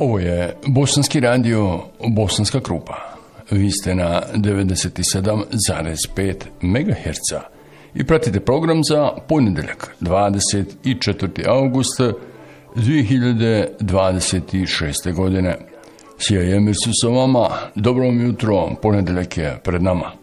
Ovo je Bosanski radio, Bosanska Krupa. Vi ste na 97,5 MHz i pratite program za ponedjeljak 24. august 2026. godine. Sija Emir su sa vama, dobro jutro, ponedjeljak je pred nama.